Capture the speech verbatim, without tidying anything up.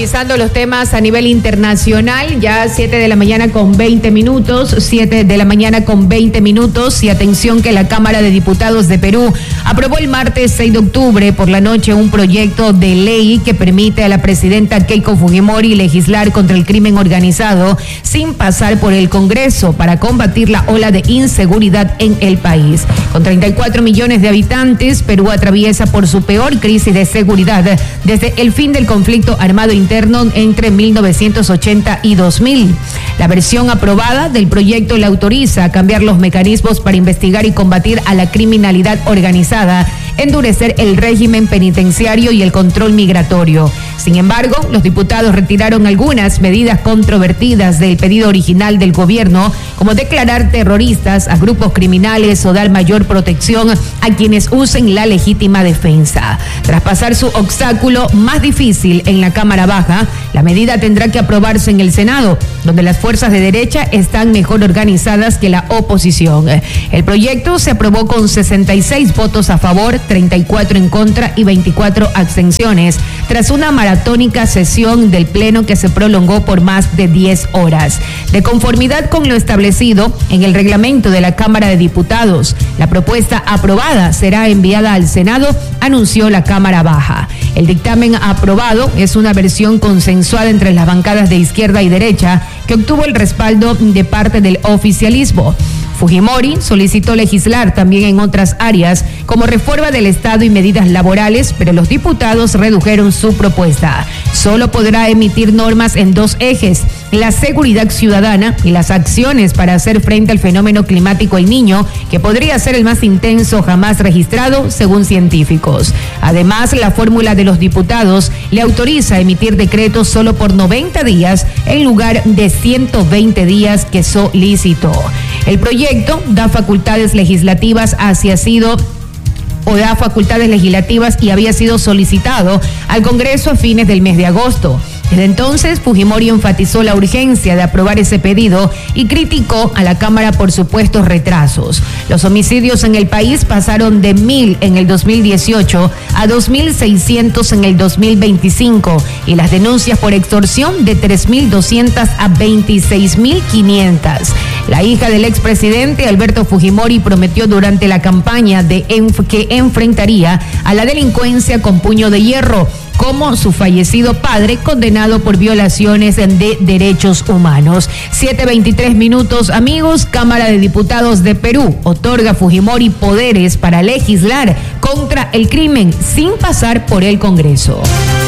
revisando los temas a nivel internacional, ya siete de la mañana con veinte minutos, siete de la mañana con veinte minutos, y atención que la Cámara de Diputados de Perú aprobó el martes seis de octubre por la noche un proyecto de ley que permite a la presidenta Keiko Fujimori legislar contra el crimen organizado sin pasar por el Congreso para combatir la ola de inseguridad en el país. Con treinta y cuatro millones de habitantes, Perú atraviesa por su peor crisis de seguridad desde el fin del conflicto armado interno entre mil novecientos ochenta y dos mil. La versión aprobada del proyecto le autoriza a cambiar los mecanismos para investigar y combatir a la criminalidad organizada, endurecer el régimen penitenciario y el control migratorio. Sin embargo, los diputados retiraron algunas medidas controvertidas del pedido original del gobierno, como declarar terroristas a grupos criminales o dar mayor protección a quienes usen la legítima defensa. Tras pasar su obstáculo más difícil en la Cámara Baja, la medida tendrá que aprobarse en el Senado, donde las fuerzas de derecha están mejor organizadas que la oposición. El proyecto se aprobó con sesenta y seis votos a favor, treinta y cuatro en contra y veinticuatro abstenciones, tras una maratónica sesión del Pleno que se prolongó por más de diez horas. De conformidad con lo establecido en el reglamento de la Cámara de Diputados, la propuesta aprobada será enviada al Senado, anunció la Cámara Baja. El dictamen aprobado es una versión consensuada entre las bancadas de izquierda y derecha que obtuvo el respaldo de parte del oficialismo. Fujimori solicitó legislar también en otras áreas como reforma del Estado y medidas laborales, pero los diputados redujeron su propuesta. Solo podrá emitir normas en dos ejes: la seguridad ciudadana y las acciones para hacer frente al fenómeno climático El Niño, que podría ser el más intenso jamás registrado, según científicos. Además, la fórmula de los diputados le autoriza emitir decretos solo por noventa días en lugar de ciento veinte días que solicitó. El proyecto da facultades legislativas hacia sido o da facultades legislativas y había sido solicitado al Congreso a fines del mes de agosto. Desde entonces, Fujimori enfatizó la urgencia de aprobar ese pedido y criticó a la Cámara por supuestos retrasos. Los homicidios en el país pasaron de mil en el dos mil dieciocho a dos mil seiscientos en el dos mil veinticinco y las denuncias por extorsión de tres mil doscientas a veintiséis mil quinientas. La hija del expresidente Alberto Fujimori prometió durante la campaña de enf- que enfrentaría a la delincuencia con puño de hierro, como su fallecido padre, condenado por violaciones de derechos humanos. siete veintitrés minutos, amigos. Cámara de Diputados de Perú otorga a Fujimori poderes para legislar contra el crimen sin pasar por el Congreso.